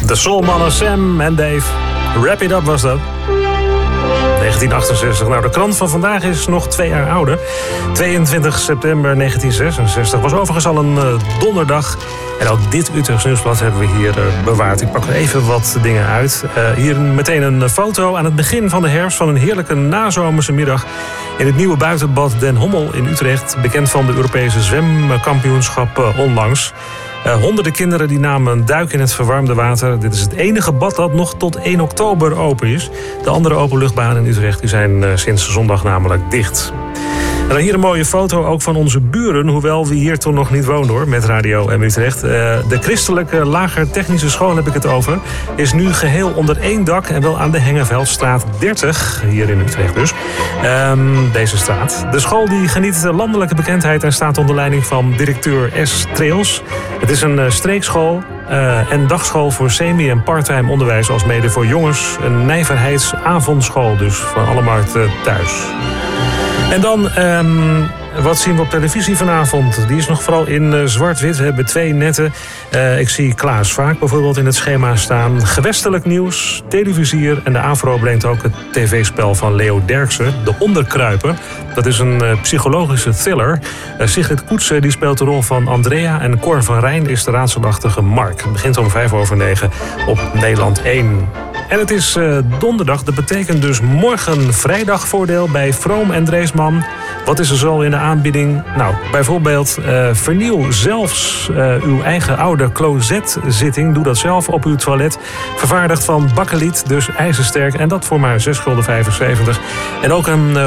De soulmannen Sam en Dave. Wrap It Up was dat. 1968. Nou, de krant van vandaag is nog 2 jaar ouder. 22 september 1966 was overigens al een donderdag. En ook dit Utrechts Nieuwsblad hebben we hier bewaard. Ik pak er even wat dingen uit. Hier meteen een foto aan het begin van de herfst van een heerlijke nazomerse middag in het nieuwe buitenbad Den Hommel in Utrecht. Bekend van de Europese zwemkampioenschap onlangs. Honderden kinderen die namen een duik in het verwarmde water. Dit is het enige bad dat nog tot 1 oktober open is. De andere openluchtbanen in Utrecht die zijn sinds zondag namelijk dicht. En dan hier een mooie foto ook van onze buren, hoewel we hier toen nog niet woonden hoor, met Radio M Utrecht. De christelijke lager technische school heb ik het over, is nu geheel onder 1 dak en wel aan de Hengeveldstraat 30, hier in Utrecht dus. Deze straat. De school die geniet landelijke bekendheid en staat onder leiding van directeur S. Treels. Het is een streekschool en dagschool voor semi- en parttime onderwijs, als mede voor jongens. Een nijverheidsavondschool dus, van alle markten thuis. En dan, wat zien we op televisie vanavond? Die is nog vooral in zwart-wit. We hebben 2 netten. Ik zie Klaas Vaak bijvoorbeeld in het schema staan. Gewestelijk nieuws, televisier en de AVRO brengt ook het tv-spel van Leo Derksen, De Onderkruiper. Dat is een psychologische thriller. Sigrid Koetsen die speelt de rol van Andrea en Cor van Rijn is de raadselachtige Mark. Het begint om 9:05 op Nederland 1. En het is donderdag, dat betekent dus morgen vrijdagvoordeel bij Vroom en Dreesman. Wat is er zo in de aanbieding? Nou, bijvoorbeeld vernieuw zelfs uw eigen oude closetzitting. Doe dat zelf op uw toilet. Vervaardigd van bakkeliet, dus ijzersterk. En dat voor maar €6,75. En ook een